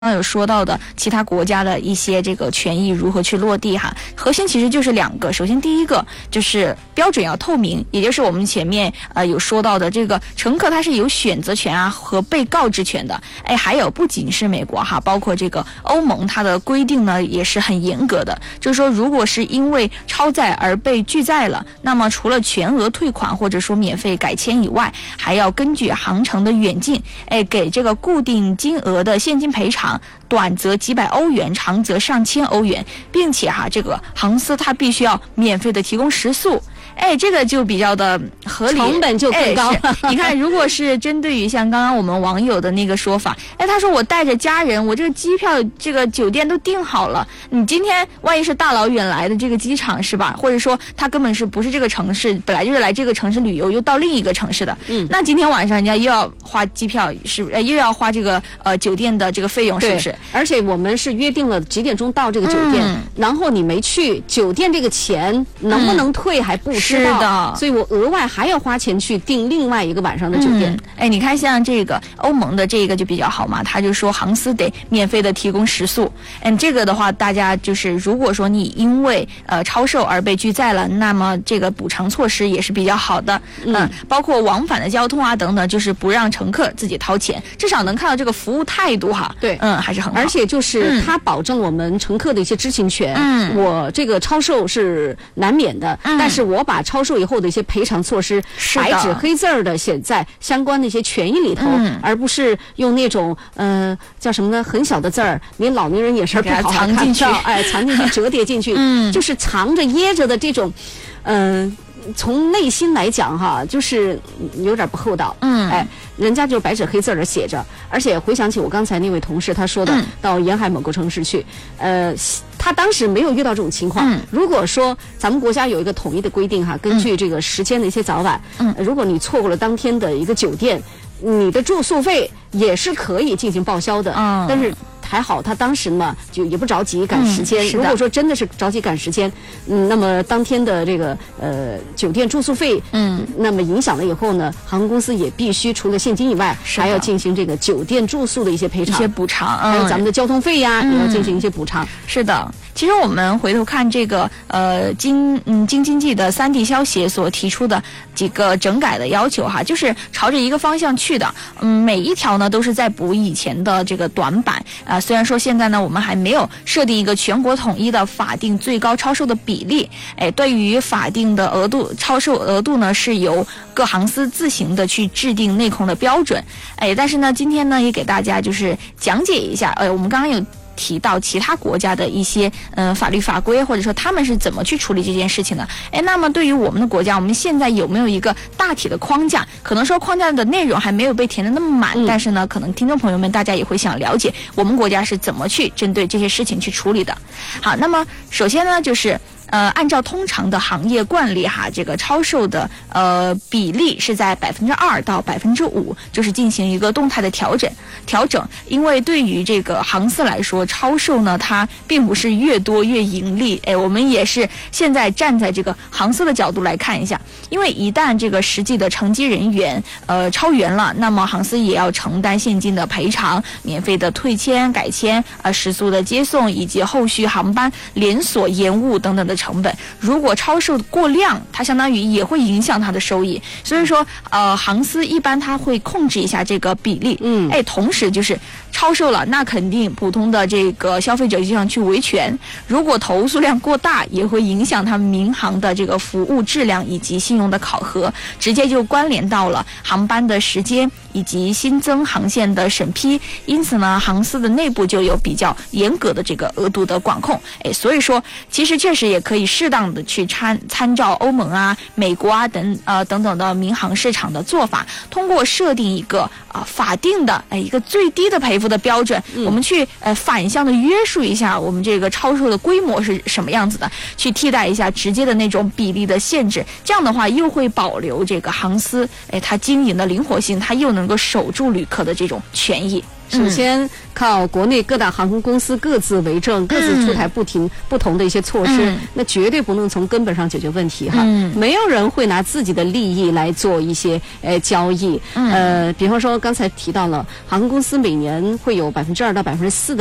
刚有说到的其他国家的一些这个权益如何去落地哈，核心其实就是2个。首先第一个就是标准要透明，也就是我们前面有说到的这个乘客他是有选择权啊和被告知权的。还有不仅是美国哈，包括这个欧盟它的规定呢也是很严格的，就是说如果是因为超载而被拒载了，那么除了全额退款或者说免费改签以外，还要根据航程的远近给这个固定金额的现金赔偿，短则几百欧元，长则上千欧元，并且这个航司它必须要免费的提供食宿。这个就比较的合理， 成本就更高。 你看，如果是针对于像刚刚我们网友的那个说法，他说我带着家人，我这个机票、这个酒店都订好了，你今天万一是大老远来的这个机场是吧？或者说他根本是不是这个城市，本来就是来这个城市旅游，又到另一个城市的，那今天晚上人家又要花机票，是又要花这个酒店的这个费用，是不是？ 而且我们是约定了几点钟到这个酒店，然后你没去，酒店这个钱能不能退还不知道。 是的， 所以我额外还要花钱去订另外一个晚上的酒店。 你看像这个欧盟的这个就比较好嘛，他就说航司得免费的提供食宿。这个的话，大家就是如果说你因为超售而被拒载了，那么这个补偿措施也是比较好的。包括往返的交通啊等等，就是不让乘客自己掏钱，至少能看到这个服务态度哈。 对， 还是很好。 而且就是他保证我们乘客的一些知情权。我这个超售是难免的，但是我把超售以后的一些赔偿措施白纸黑字儿的写在相关的一些权益里头，而不是用那种叫什么呢，很小的字儿，你老年人眼神不好好藏进去， 藏进去折叠进去，就是藏着掖着的这种，从内心来讲哈，就是有点不厚道。人家就白纸黑字的写着，而且回想起我刚才那位同事他说的，到沿海某个城市去，他当时没有遇到这种情况。如果说咱们国家有一个统一的规定哈，根据这个时间的一些早晚，如果你错过了当天的一个酒店，你的住宿费也是可以进行报销的。但是还好他当时嘛就也不着急赶时间。如果说真的是着急赶时间，那么当天的这个酒店住宿费，那么影响了以后呢，航空公司也必须除了现金以外，还要进行这个酒店住宿的一些赔偿、 一些补偿， 还有咱们的交通费呀，也要进行一些补偿。 是的，其实我们回头看这个京津冀的3地消协所提出的几个整改的要求哈，就是朝着一个方向去的。每一条呢都是在补以前的这个短板。虽然说现在呢我们还没有设定一个全国统一的法定最高超售的比例，对于法定的额度超售额度呢是由各航司自行的去制定内控的标准。但是呢今天呢也给大家就是讲解一下，我们刚刚有提到其他国家的一些法律法规，或者说他们是怎么去处理这件事情的。那么对于我们的国家，我们现在有没有一个大体的框架？可能说框架的内容还没有被填得那么满，但是呢可能听众朋友们大家也会想了解我们国家是怎么去针对这些事情去处理的。好，那么首先呢就是按照通常的行业惯例哈，这个超售的比例是在2%到5%，就是进行一个动态的调整。因为对于这个航司来说，超售呢它并不是越多越盈利。我们也是现在站在这个航司的角度来看一下，因为一旦这个实际的乘机人员超员了，那么航司也要承担现金的赔偿、免费的退签、改签、食宿的接送以及后续航班连锁延误等等的成本。如果超售过量，它相当于也会影响它的收益。所以说航司一般它会控制一下这个比例。同时就是超售了，那肯定普通的这个消费者就想去维权，如果投诉量过大，也会影响他们民航的这个服务质量以及信用的考核，直接就关联到了航班的时间以及新增航线的审批。因此呢航司的内部就有比较严格的这个额度的管控。所以说其实确实也可以适当的去参照欧盟啊、美国啊等等的民航市场的做法，通过设定一个法定的一个最低的赔付的标准，我们去反向的约束一下我们这个超售的规模是什么样子的，去替代一下直接的那种比例的限制。这样的话又会保留这个航司它经营的灵活性，它又能够守住旅客的这种权益。 首先靠国内各大航空公司各自为政，各自出台不同的一些措施，那绝对不能从根本上解决问题哈。没有人会拿自己的利益来做一些交易。比方说刚才提到了航空公司每年会有2%到4%的